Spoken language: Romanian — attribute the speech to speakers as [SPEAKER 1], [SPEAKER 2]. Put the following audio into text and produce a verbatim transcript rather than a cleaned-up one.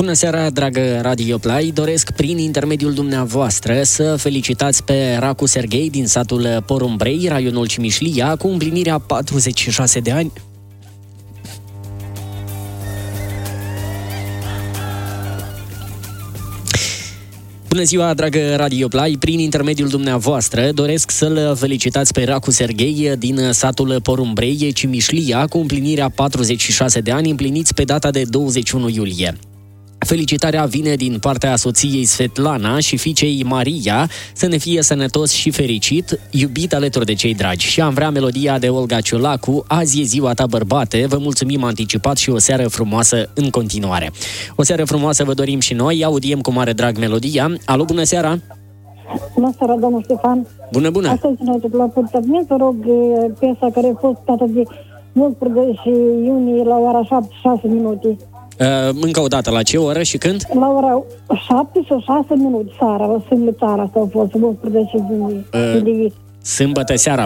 [SPEAKER 1] Bună seara, dragă Radio Play! Doresc prin intermediul dumneavoastră să felicitați pe Racu Serghei din satul Porumbrei, raionul Cimișlia, cu împlinirea patruzeci și șase de ani. Bună ziua, dragă Radio Play! Prin intermediul dumneavoastră doresc să-l felicitați pe Racu Serghei din satul Porumbrei, Cimișlia, cu împlinirea patruzeci și șase de ani, împliniți pe data de douăzeci și unu iulie. Felicitarea vine din partea soției Svetlana și fiicei Maria, să ne fie sănătos și fericit, iubit alături de cei dragi. Și am vrea melodia de Olga Ciolacu, Azi e ziua ta, bărbate. Vă mulțumim anticipat și o seară frumoasă în continuare. O seară frumoasă vă dorim și noi, audiem cu mare drag melodia. Alo, bună seara!
[SPEAKER 2] Bună seara, domnul Ștefan!
[SPEAKER 1] Bună, bună!
[SPEAKER 2] Astăzi noi la Purtăvnet, vă rog, piesa care a fost dată de unsprezece iunie la ora șapte și șase minute.
[SPEAKER 1] Uh, încă o dată, la ce oră și când?
[SPEAKER 2] La ora șapte și șase minute seara, la sâmbătă seara asta a fost, unsprezece iunie.
[SPEAKER 1] Uh, sâmbătă seara.